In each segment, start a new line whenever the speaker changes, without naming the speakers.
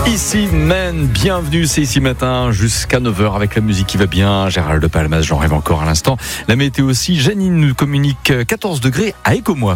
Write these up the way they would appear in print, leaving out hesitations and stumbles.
Ici Men, bienvenue, c'est Ici Matin jusqu'à 9h avec la musique qui va bien. Gérald de Palmas, j'en rêve encore à l'instant. La météo aussi, Janine nous communique 14 degrés à Écomois.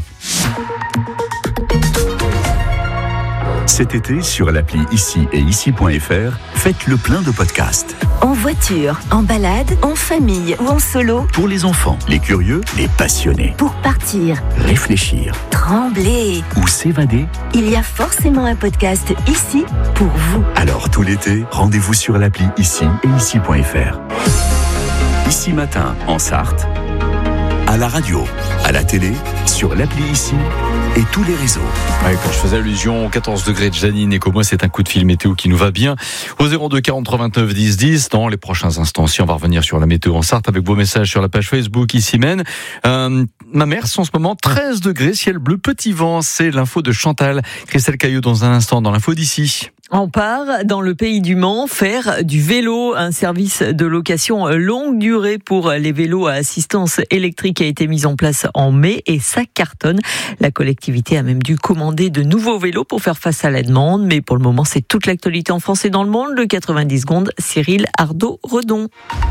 Cet été, sur l'appli Ici et Ici.fr, faites le plein de podcasts.
En voiture, en balade, en famille ou en solo.
Pour les enfants, les curieux, les passionnés.
Pour partir,
Réfléchir
trembler.
ou s'évader.
Il y a forcément un podcast ici pour vous.
Alors tout l'été, rendez-vous sur l'appli Ici et Ici.fr. Ici Matin, en Sarthe, à la radio, à la télé, sur l'appli Ici et tous les réseaux.
Ouais, quand je faisais allusion aux 14 degrés de Janine Écomois, c'est un coup de fil météo qui nous va bien. Au 02 43 29 10 10, dans les prochains instants aussi, on va revenir sur la météo en Sarthe avec vos messages sur la page Facebook Ici Men. Ma mère, c'est en ce moment 13 degrés, ciel bleu, petit vent. C'est l'info de Chantal. Christelle Caillot dans un instant dans l'info d'ici.
On part dans le pays du Mans faire du vélo. Un service de location longue durée pour les vélos à assistance électrique a été mis en place en mai et ça cartonne. La collectivité a même dû commander de nouveaux vélos pour faire face à la demande. Mais pour le moment, c'est toute l'actualité en France et dans le monde. Le 90 secondes, Cyril Ardo-Redon.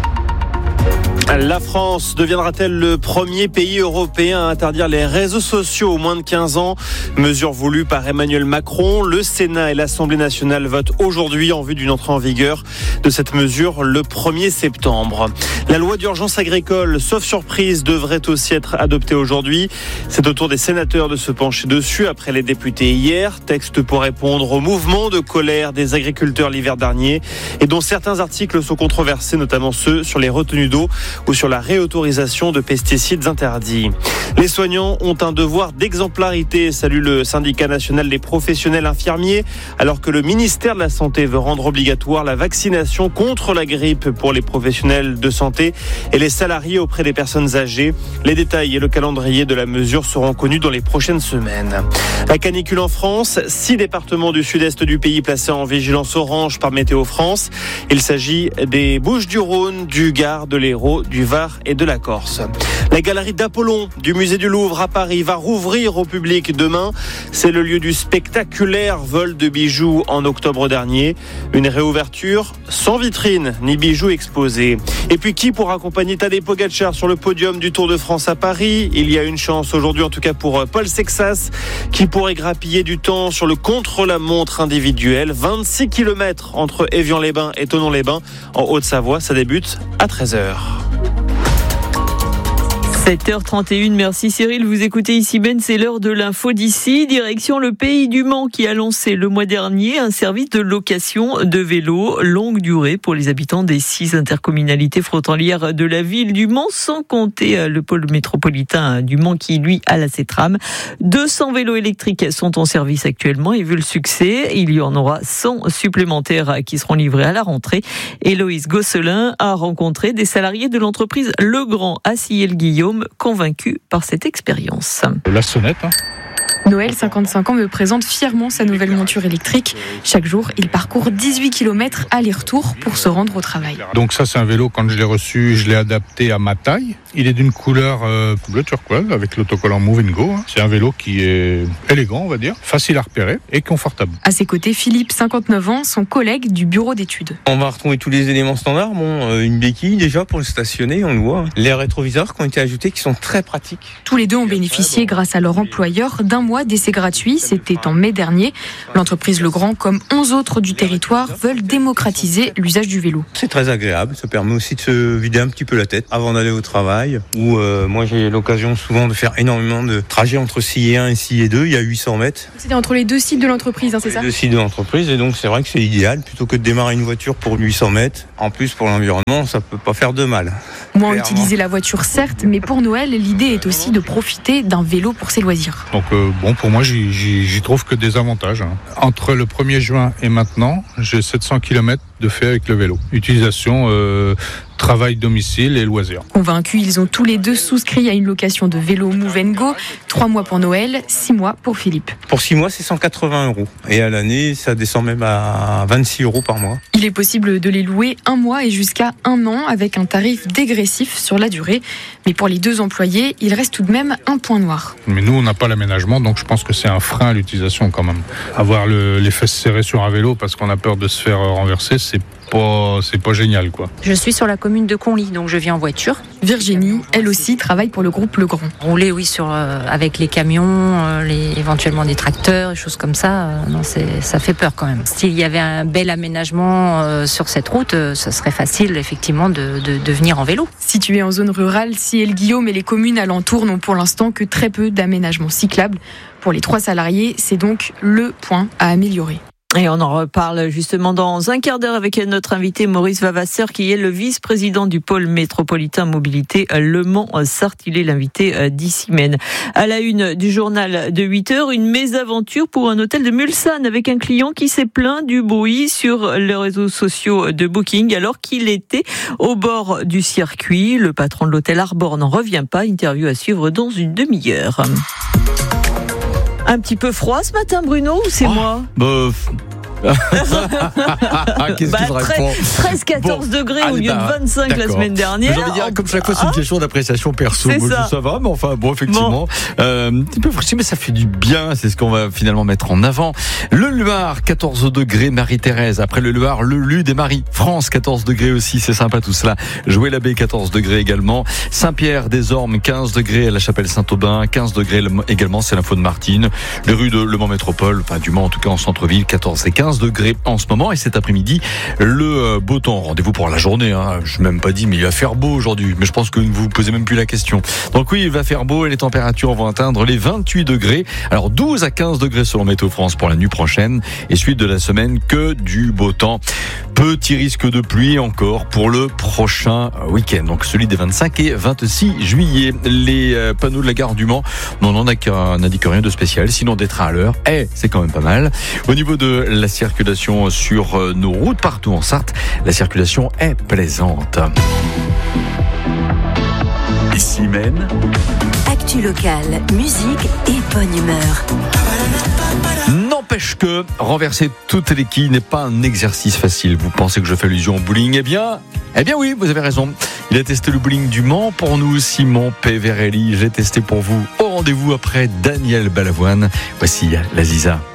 La France deviendra-t-elle le premier pays européen à interdire les réseaux sociaux aux moins de 15 ans ? Mesure voulue par Emmanuel Macron. Le Sénat et l'Assemblée nationale votent aujourd'hui en vue d'une entrée en vigueur de cette mesure le 1er septembre. La loi d'urgence agricole, sauf surprise, devrait aussi être adoptée aujourd'hui. C'est au tour des sénateurs de se pencher dessus après les députés hier. Texte pour répondre au mouvement de colère des agriculteurs l'hiver dernier et dont certains articles sont controversés, notamment ceux sur les retenues d'eau ou sur la réautorisation de pesticides interdits. Les soignants ont un devoir d'exemplarité, salue le syndicat national des professionnels infirmiers, alors que le ministère de la Santé veut rendre obligatoire la vaccination contre la grippe pour les professionnels de santé et les salariés auprès des personnes âgées. Les détails et le calendrier de la mesure seront connus dans les prochaines semaines. La canicule en France, 6 départements du sud-est du pays placés en vigilance orange par Météo France. Il s'agit des Bouches-du-Rhône, du Gard, de l'Hérault, du Var et de la Corse. La galerie d'Apollon du musée du Louvre à Paris va rouvrir au public demain. C'est le lieu du spectaculaire vol de bijoux en octobre dernier. Une réouverture sans vitrine ni bijoux exposés. Et puis qui pour accompagner Tadej Pogačar sur le podium du Tour de France à Paris ? Il y a une chance aujourd'hui en tout cas pour Paul Sexas qui pourrait grappiller du temps sur le contre-la-montre individuel. 26 km entre Évian-les-Bains et Thonon-les-Bains en Haute-Savoie. Ça débute à 13h.
7h31, merci Cyril, vous écoutez Ici Ben, c'est l'heure de l'info d'ici, direction le pays du Mans qui a lancé le mois dernier un service de location de vélos longue durée pour les habitants des 6 intercommunalités frontalières de la ville du Mans, sans compter le pôle métropolitain du Mans qui lui a la CETRAM. 200 vélos électriques sont en service actuellement et vu le succès, il y en aura 100 supplémentaires qui seront livrés à la rentrée. Héloïse Gosselin a rencontré des salariés de l'entreprise Legrand à Sillé-le-Guillaume, convaincu par cette expérience.
La sonnette.
Noël, 55 ans, me présente fièrement sa nouvelle monture électrique. Chaque jour, il parcourt 18 km aller-retour pour se rendre au travail.
Donc ça, c'est un vélo, quand je l'ai reçu, je l'ai adapté à ma taille. Il est d'une couleur bleu turquoise avec l'autocollant Move & Go. C'est un vélo qui est élégant, on va dire, facile à repérer et confortable.
À ses côtés, Philippe, 59 ans, son collègue du bureau d'études.
On va retrouver tous les éléments standards. Une béquille déjà pour le stationner, on le voit. Les rétroviseurs qui ont été ajoutés qui sont très pratiques.
Tous les deux ont bénéficié, grâce à leur employeur, d'un mois d'essai gratuit. C'était en mai dernier. L'entreprise Legrand, comme 11 autres du territoire, veulent démocratiser l'usage du vélo.
C'est très agréable. Ça permet aussi de se vider un petit peu la tête avant d'aller au travail. Ou moi, j'ai l'occasion souvent de faire énormément de trajets entre Sillé 1 et Sillé 2. Il y a 800 mètres.
C'était entre les deux sites de l'entreprise, c'est ça ?
Les deux sites de l'entreprise. Et donc, c'est vrai que c'est idéal. Plutôt que de démarrer une voiture pour 800 mètres, en plus, pour l'environnement, ça peut pas faire de mal.
Moins utiliser la voiture, certes, mais pour Noël, l'idée est aussi de profiter d'un vélo pour ses loisirs.
Donc pour moi, j'y trouve que des avantages. Entre le 1er juin et maintenant, j'ai 700 km de de fait avec le vélo. Utilisation, travail, domicile et loisirs.
Convaincus, ils ont tous les deux souscrit à une location de vélo Move & Go. 3 mois pour Noël, 6 mois pour Philippe.
Pour 6 mois, c'est 180 €. Et à l'année, ça descend même à 26 € par mois.
Il est possible de les louer 1 mois et jusqu'à 1 an avec un tarif dégressif sur la durée. Mais pour les 2 employés, il reste tout de même un point noir.
Mais nous, on n'a pas l'aménagement, donc je pense que c'est un frein à l'utilisation quand même. Avoir les fesses serrées sur un vélo parce qu'on a peur de se faire renverser, c'est pas génial, quoi.
Je suis sur la commune de Conly, donc je viens en voiture.
Virginie, elle aussi, travaille pour le groupe Le Grand.
Rouler, oui, avec les camions, éventuellement des tracteurs, des choses comme ça, ça fait peur quand même. S'il y avait un bel aménagement sur cette route, ça serait facile, effectivement, de venir en vélo.
Située en zone rurale, Ciel-Guillaume et les communes alentours n'ont pour l'instant que très peu d'aménagements cyclables. Pour les 3 salariés, c'est donc le point à améliorer.
Et on en reparle justement dans un quart d'heure avec notre invité Maurice Vavasseur, qui est le vice-président du pôle métropolitain mobilité Le Mans-Sarthe. Il est l'invité d'Issy-Mène. À la une du journal de 8h, une mésaventure pour un hôtel de Mulsanne avec un client qui s'est plaint du bruit sur les réseaux sociaux de Booking alors qu'il était au bord du circuit. Le patron de l'hôtel Arbor n'en revient pas. Interview à suivre dans une demi-heure. Un petit peu froid ce matin, Bruno, ou c'est moi
Qu'est-ce que je réponds
13-14 degrés au lieu de 25 la semaine dernière.
J'ai envie de dire, comme chaque fois, c'est une question d'appréciation perso.
C'est ça.
Ça va, mais enfin, effectivement, un petit peu frais, mais ça fait du bien. C'est ce qu'on va finalement mettre en avant. Le Luard, 14 degrés, Marie-Thérèse. Après le Luard, le Lude et Marie-France, 14 degrés aussi. C'est sympa tout cela. Jouer-l'Abbé, 14 degrés également. Saint-Pierre-des-Ormes, 15 degrés. À la Chapelle-Saint-Aubin, 15 degrés également. C'est l'info de Martine. Les rues de Le Mans Métropole, enfin du Mans en tout cas en centre-ville, 14 et 15 degrés en ce moment. Et cet après-midi, le beau temps. Rendez-vous pour la journée. Je n'ai même pas dit, mais il va faire beau aujourd'hui. Mais je pense que vous ne vous posez même plus la question. Donc oui, il va faire beau et les températures vont atteindre les 28 degrés. Alors 12 à 15 degrés selon Météo France pour la nuit prochaine. Et suite de la semaine, que du beau temps. Petit risque de pluie encore pour le prochain week-end. Donc celui des 25 et 26 juillet. Les panneaux de la gare du Mans, on n'indique rien de spécial. Sinon des trains à l'heure. C'est quand même pas mal. Au niveau de la circulation sur nos routes partout en Sarthe, la circulation est plaisante.
Issy-Mène.
Actu locale, musique et bonne humeur.
N'empêche que renverser toutes les quilles n'est pas un exercice facile. Vous pensez que je fais allusion au bowling ? Eh bien oui, vous avez raison. Il a testé le bowling du Mans pour nous, Simon Peverelli. J'ai testé pour vous. Au rendez-vous après Daniel Balavoine. Voici la Ziza.